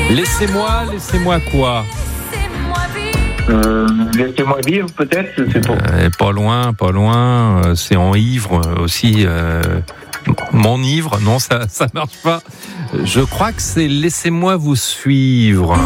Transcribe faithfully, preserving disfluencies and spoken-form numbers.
Laissez-moi, laissez-moi quoi ? Euh, laissez-moi vivre, peut-être, je sais pas. Euh, pas loin, pas loin. Euh, c'est en ivre aussi. Euh, mon ivre, non, ça, ça marche pas. Je crois que c'est laissez-moi vous suivre.